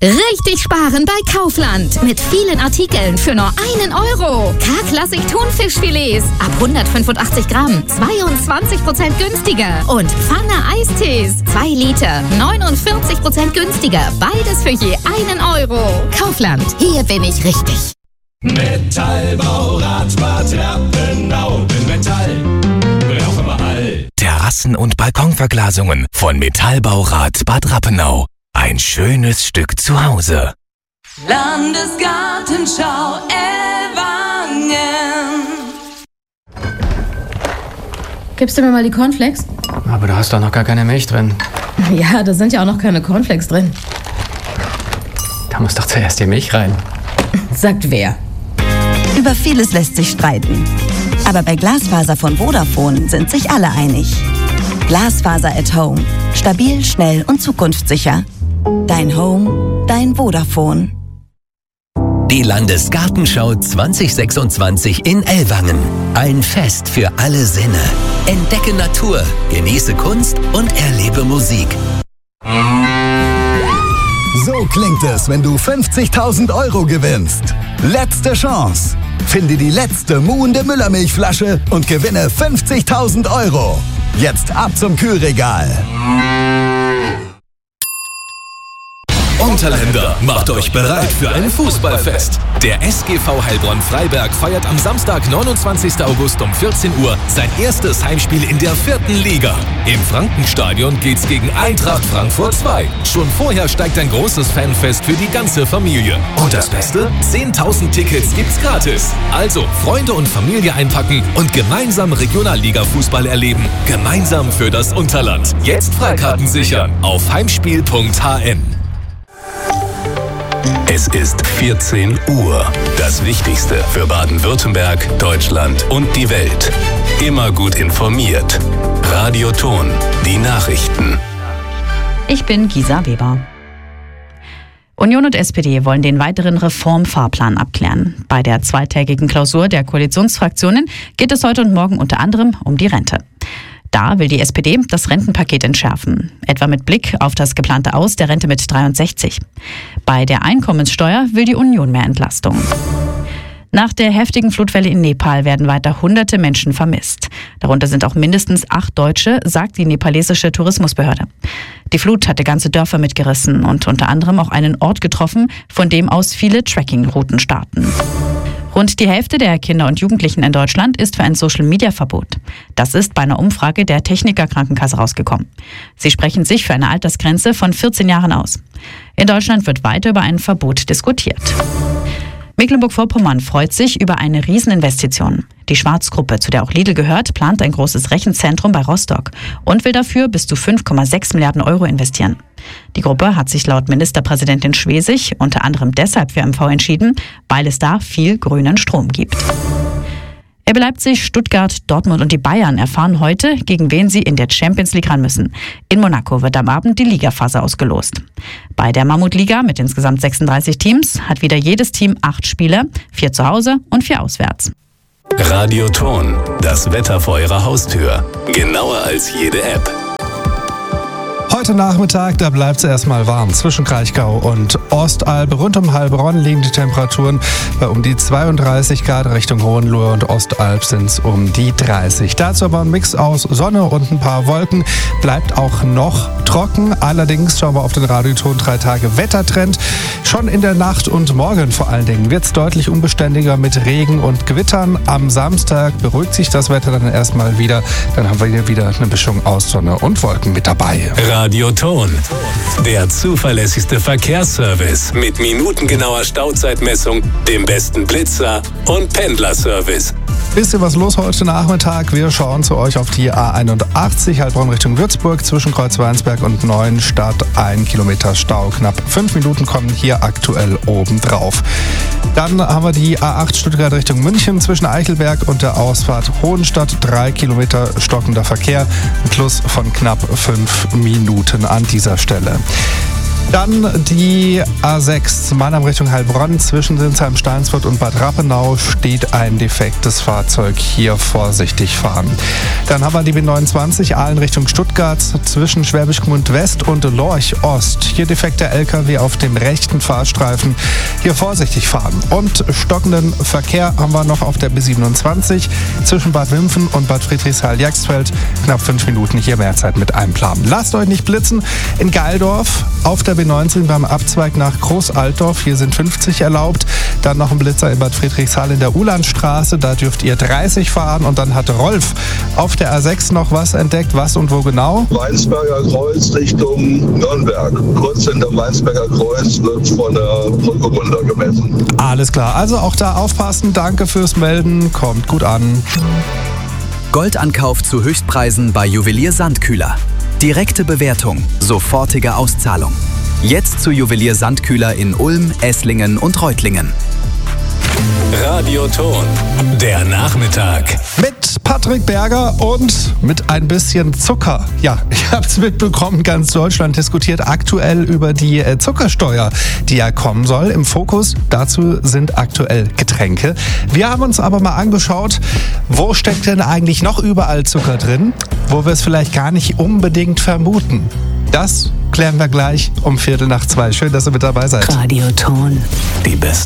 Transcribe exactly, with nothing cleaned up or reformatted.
Richtig sparen bei Kaufland. Mit vielen Artikeln für nur einen Euro. K-Klassik Thunfischfilets ab hundertfünfundachtzig Gramm, zweiundzwanzig Prozent günstiger. Und Pfanne Eistees, zwei Liter, neunundvierzig Prozent günstiger. Beides für je einen Euro. Kaufland, hier bin ich richtig. Metallbau, Radbad, Rappenau, in Metall, brauchen wir all. Terrassen- und Balkonverglasungen von Metallbaurat Bad Rappenau. Ein schönes Stück zu Hause. Landesgartenschau Ellwangen. Gibst du mir mal die Cornflakes? Aber da hast doch noch gar keine Milch drin. Ja, da sind ja auch noch keine Cornflakes drin. Da muss doch zuerst die Milch rein. Sagt wer? Über vieles lässt sich streiten. Aber bei Glasfaser von Vodafone sind sich alle einig. Glasfaser at Home. Stabil, schnell und zukunftssicher. Dein Home, dein Vodafone. Die Landesgartenschau zwanzig sechsundzwanzig in Ellwangen. Ein Fest für alle Sinne. Entdecke Natur, genieße Kunst und erlebe Musik. So klingt es, wenn du fünfzigtausend Euro gewinnst. Letzte Chance. Finde die letzte muhende Müllermilchflasche und gewinne fünfzigtausend Euro. Jetzt ab zum Kühlregal. Unterländer, macht euch bereit für ein Fußballfest. Der S G V Heilbronn-Freiberg feiert am Samstag, neunundzwanzigsten August um vierzehn Uhr sein erstes Heimspiel in der vierten Liga. Im Frankenstadion geht's gegen Eintracht Frankfurt zwei. Schon vorher steigt ein großes Fanfest für die ganze Familie. Und das Beste? zehntausend Tickets gibt's gratis. Also Freunde und Familie einpacken und gemeinsam Regionalliga-Fußball erleben. Gemeinsam für das Unterland. Jetzt Freikarten sichern auf heimspiel punkt h n. Es ist vierzehn Uhr. Das Wichtigste für Baden-Württemberg, Deutschland und die Welt. Immer gut informiert. Radio Ton, die Nachrichten. Ich bin Gisa Weber. Union und S P D wollen den weiteren Reformfahrplan abklären. Bei der zweitägigen Klausur der Koalitionsfraktionen geht es heute und morgen unter anderem um die Rente. Da will die S P D das Rentenpaket entschärfen, etwa mit Blick auf das geplante Aus der Rente mit dreiundsechzig. Bei der Einkommenssteuer will die Union mehr Entlastung. Nach der heftigen Flutwelle in Nepal werden weiter hunderte Menschen vermisst. Darunter sind auch mindestens acht Deutsche, sagt die nepalesische Tourismusbehörde. Die Flut hatte ganze Dörfer mitgerissen und unter anderem auch einen Ort getroffen, von dem aus viele Trekkingrouten starten. Rund die Hälfte der Kinder und Jugendlichen in Deutschland ist für ein Social-Media-Verbot. Das ist bei einer Umfrage der Techniker Krankenkasse rausgekommen. Sie sprechen sich für eine Altersgrenze von vierzehn Jahren aus. In Deutschland wird weiter über ein Verbot diskutiert. Mecklenburg-Vorpommern freut sich über eine Rieseninvestition. Die Schwarz-Gruppe, zu der auch Lidl gehört, plant ein großes Rechenzentrum bei Rostock und will dafür bis zu fünf Komma sechs Milliarden Euro investieren. Die Gruppe hat sich laut Ministerpräsidentin Schwesig unter anderem deshalb für M V entschieden, weil es da viel grünen Strom gibt. R B Leipzig, Stuttgart, Dortmund und die Bayern erfahren heute, gegen wen sie in der Champions League ran müssen. In Monaco wird am Abend die Ligaphase ausgelost. Bei der Mammutliga mit insgesamt sechsunddreißig Teams hat wieder jedes Team acht Spiele, vier zu Hause und vier auswärts. Radio Ton, das Wetter vor Ihrer Haustür. Genauer als jede App. Heute Nachmittag, da bleibt es erstmal warm. Zwischen Kraichgau und Ostalb, rund um Heilbronn liegen die Temperaturen bei um die zweiunddreißig Grad. Richtung Hohenlohe und Ostalb sind es um die dreißig. Dazu aber ein Mix aus Sonne und ein paar Wolken. Bleibt auch noch trocken. Allerdings schauen wir auf den Radioton drei Tage Wettertrend. Schon in der Nacht und morgen vor allen Dingen wird es deutlich unbeständiger mit Regen und Gewittern. Am Samstag beruhigt sich das Wetter dann erstmal wieder. Dann haben wir hier wieder eine Mischung aus Sonne und Wolken mit dabei. Radio Ton, der zuverlässigste Verkehrsservice mit minutengenauer Stauzeitmessung, dem besten Blitzer und Pendlerservice. Bisschen was los heute Nachmittag. Wir schauen zu euch auf die A einundachtzig, Heilbronn Richtung Würzburg, zwischen Kreuzweinsberg und Neuenstadt. Ein Kilometer Stau, knapp fünf Minuten kommen hier aktuell oben drauf. Dann haben wir die A acht Stuttgart Richtung München, zwischen Eichelberg und der Ausfahrt Hohenstadt. Drei Kilometer stockender Verkehr, ein Plus von knapp fünf Minuten an dieser Stelle. Dann die A sechs, Mannheim Richtung Heilbronn. Zwischen Sinsheim, Steinsfurt und Bad Rappenau steht ein defektes Fahrzeug. Hier vorsichtig fahren. Dann haben wir die B neunundzwanzig, Aalen Richtung Stuttgart. Zwischen Schwäbisch Gmünd West und Lorch Ost. Hier defekter L K W auf dem rechten Fahrstreifen. Hier vorsichtig fahren. Und stockenden Verkehr haben wir noch auf der B siebenundzwanzig. Zwischen Bad Wimpfen und Bad Friedrichshall-Jagsfeld. Knapp fünf Minuten hier mehr Zeit mit einplanen. Lasst euch nicht blitzen. In Geildorf auf der B neunzehn beim Abzweig nach Groß-Altdorf. Hier sind fünfzig erlaubt. Dann noch ein Blitzer in Bad Friedrichshall in der Ulandstraße. Da dürft ihr dreißig fahren. Und dann hat Rolf auf der A sechs noch was entdeckt. Was und wo genau? Weinsberger Kreuz Richtung Nürnberg. Kurz hinterm Weinsberger Kreuz wird von der Brücke runter gemessen. Alles klar. Also auch da aufpassen. Danke fürs Melden. Kommt gut an. Goldankauf zu Höchstpreisen bei Juwelier Sandkühler. Direkte Bewertung, sofortige Auszahlung. Jetzt zu Juwelier Sandkühler in Ulm, Esslingen und Reutlingen. Radioton, der Nachmittag. Mit Patrick Berger und mit ein bisschen Zucker. Ja, ich habe es mitbekommen, ganz Deutschland diskutiert aktuell über die Zuckersteuer, die ja kommen soll. Im Fokus dazu sind aktuell Getränke. Wir haben uns aber mal angeschaut, wo steckt denn eigentlich noch überall Zucker drin, wo wir es vielleicht gar nicht unbedingt vermuten. Das klären wir gleich um Viertel nach zwei. Schön, dass ihr mit dabei seid. Radioton, die beste